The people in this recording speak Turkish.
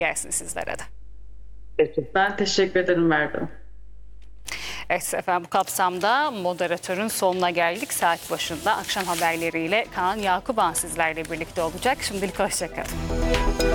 gelsin sizlere de. Peki. Ben teşekkür ederim Merve Hanım. Evet efendim, bu kapsamda moderatörün sonuna geldik. Saat başında akşam haberleriyle Kaan Yakuban sizlerle birlikte olacak. Şimdilik hoşçakalın.